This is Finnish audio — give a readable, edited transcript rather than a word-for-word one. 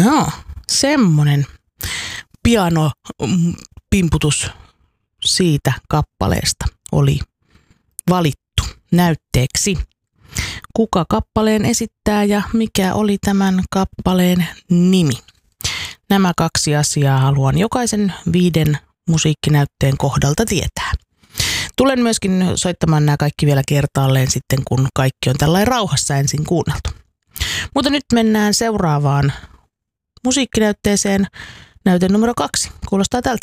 Joo, semmonen pianopimputus siitä kappaleesta oli valittu näytteeksi. Kuka kappaleen esittää ja mikä oli tämän kappaleen nimi? Nämä 2 asiaa haluan jokaisen 5 musiikkinäytteen kohdalta tietää. Tulen myöskin soittamaan nämä kaikki vielä kertaalleen sitten, kun kaikki on tällainen rauhassa ensin kuunneltu. Mutta nyt mennään seuraavaan musiikkinäytteeseen. Näyte numero 2. Kuulostaa tältä.